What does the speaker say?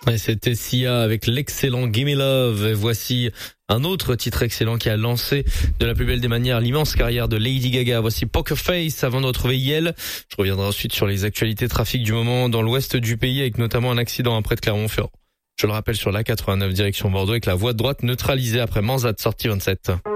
Ouais, c'était Sia avec l'excellent Gimme Love. Et voici un autre titre excellent qui a lancé de la plus belle des manières l'immense carrière de Lady Gaga. Voici Poker Face avant de retrouver Yel. Je reviendrai ensuite sur les actualités trafic du moment dans l'ouest du pays avec notamment un accident près de Clermont-Ferrand. Je le rappelle sur l'A89 direction Bordeaux avec la voie de droite neutralisée après Manzat sortie 27.